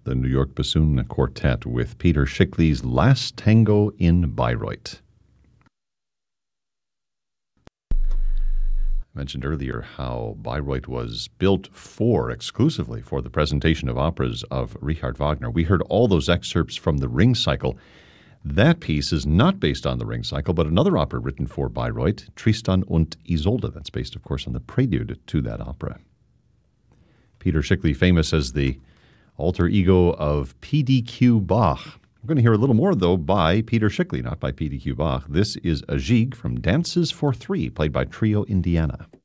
the New York Bassoon Quartet with Peter Schickli's Last Tango in Bayreuth. I mentioned earlier how Bayreuth was built exclusively for the presentation of operas of Richard Wagner. We heard all those excerpts from the Ring Cycle. That piece is not based on the Ring Cycle, but another opera written for Bayreuth, Tristan und Isolde. That's based, of course, on the prelude to that opera. Peter Schickli, famous as the alter ego of P.D.Q. Bach. We're going to hear a little more, though, by Peter Schickli, not by P.D.Q. Bach. This is a Gigue from Dances for Three, played by Trio Indiana.